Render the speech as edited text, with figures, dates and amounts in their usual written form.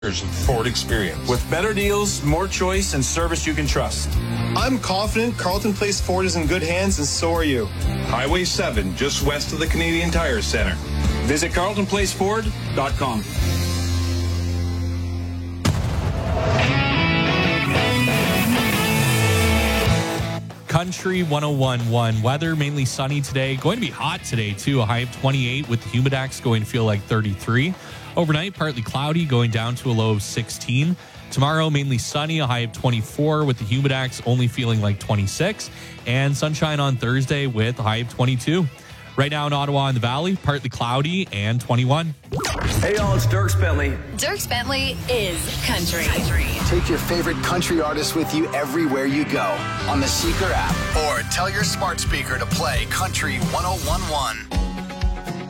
Ford experience. With better deals, more choice, and service you can trust. I'm confident Carleton Place Ford is in good hands, and so are you. Highway 7, just west of the Canadian Tire Center. Visit CarletonPlaceFord.com. Country 101.1 weather, mainly sunny today. Going to be hot today, too. A high of 28 with the humidex going to feel like 33. Overnight, partly cloudy, going down to a low of 16. Tomorrow, mainly sunny, a high of 24 with the humidex only feeling like 26. And sunshine on Thursday with a high of 22. Right now in Ottawa and the Valley, partly cloudy and 21. Hey, y'all, it's Dierks Bentley. Dierks Bentley is country. Take your favorite country artists with you everywhere you go on the Seeker app or tell your smart speaker to play Country 101.1.